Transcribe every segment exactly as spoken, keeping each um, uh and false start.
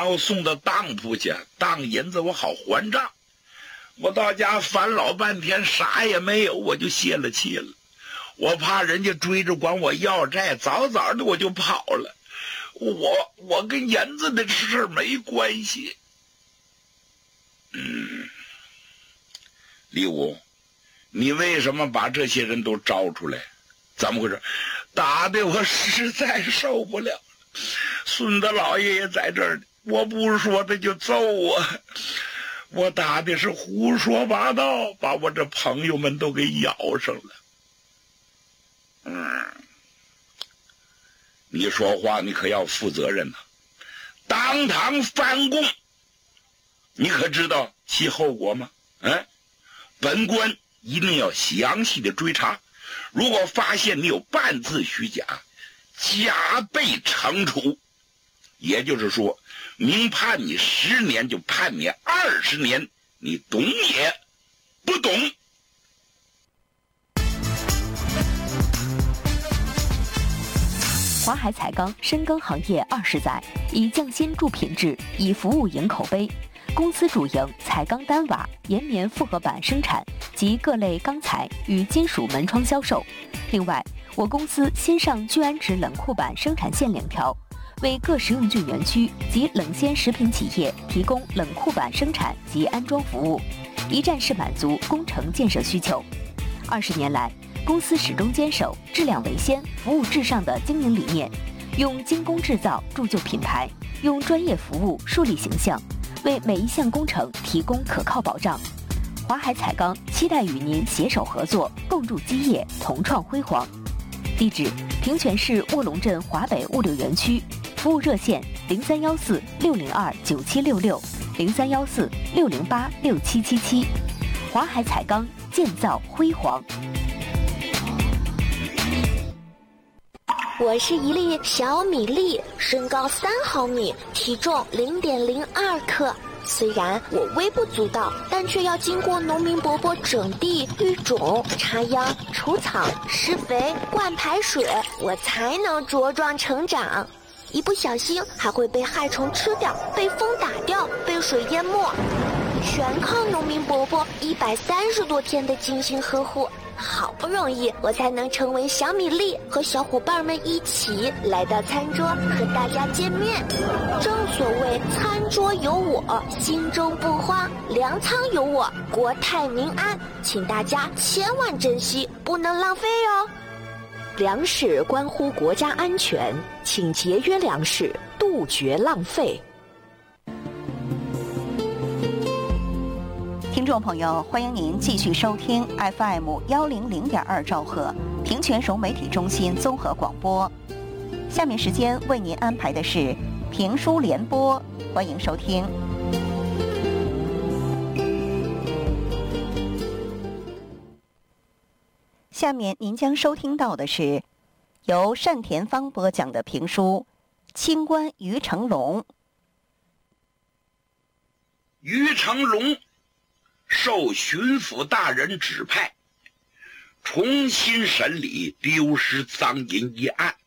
后送到当铺去当银子，我好还账。我到家翻老半天，啥也没有，我就泄了气了。我怕人家追着管我要债，早早的我就跑了。我我跟银子的事没关系。嗯，李武，你为什么把这些人都招出来？怎么回事？打的我实在受不了了。孙子老爷也在这儿，我不说他就揍我。我打的是胡说八道，把我这朋友们都给咬上了。嗯，你说话你可要负责任呐、啊！当堂翻供，你可知道其后果吗？嗯，本官一定要详细的追查，如果发现你有半字虚假，加倍惩处。也就是说，明判你十年就判你二十年，你懂也不懂。 华海彩钢深耕行业二十载，以匠心助品质，以服务赢口碑。公司主营彩钢单瓦、岩棉复合板生产及各类钢材与金属门窗销售。另外，我公司新上聚氨酯冷库板生产线两条，为各食用菌园区及冷鲜食品企业提供冷库板生产及安装服务，一站式满足工程建设需求。二十年来，公司始终坚守质量为先、服务至上的经营理念，用精工制造铸就品牌，用专业服务树立形象，为每一项工程提供可靠保障。华海彩钢期待与您携手合作，共筑基业，同创辉煌。地址：平泉市卧龙镇华北物流园区，服务热线零三幺四六零二九七六六零三幺四六零八六七七七。华海彩钢，建造辉煌。 我是一粒小米粒，身高三毫米，体重零点零二克。虽然我微不足道，但却要经过农民伯伯整地、育种、插秧、除草、施肥、灌排水，我才能茁壮成长。一不小心还会被害虫吃掉，被风打掉，被水淹没，全靠农民伯伯一百三十多天的精心呵护。好不容易我才能成为小米粒，和小伙伴们一起来到餐桌和大家见面。正所谓餐桌有我，心中不慌；粮仓有我，国泰民安。请大家千万珍惜，不能浪费哦。 粮食关乎国家安全，请节约粮食，杜绝浪费。 听众朋友，欢迎您继续收听 F M 幺零零点二兆赫平泉融媒体中心综合广播。下面时间为您安排的是评书联播，欢迎收听。下面您将收听到的是由单田芳播讲的评书《清官于成龙》。 于成龙受巡抚大人指派，重新审理丢失赃银一案。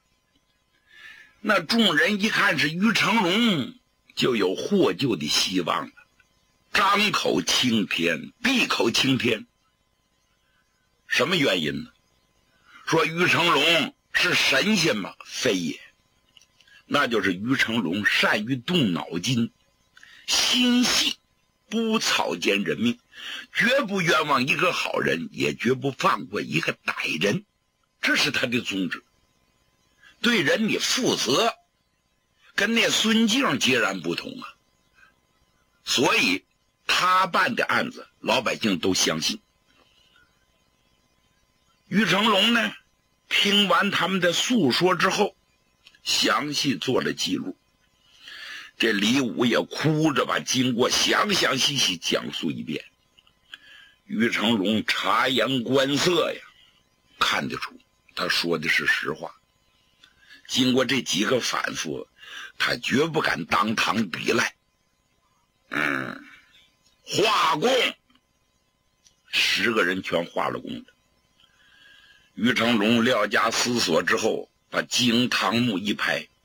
那众人一看是于成龙，就有获救的希望了。张口青天，闭口青天。什么原因呢？说于成龙是神仙吗？非也，那就是于成龙善于动脑筋，心细，不草菅人命，绝不冤枉一个好人，也绝不放过一个歹人，这是他的宗旨。对人你负责，跟那孙敬截然不同啊。所以他办的案子，老百姓都相信。于成龙呢，听完他们的诉说之后，详细做了记录。这李武也哭着把经过详详细细讲述一遍。于成龙察言观色呀，看得出他说的是实话。经过这几个反复，他绝不敢当堂抵赖。嗯，画供，十个人全画了供的。于成龙料加思索之后，把惊堂木一拍，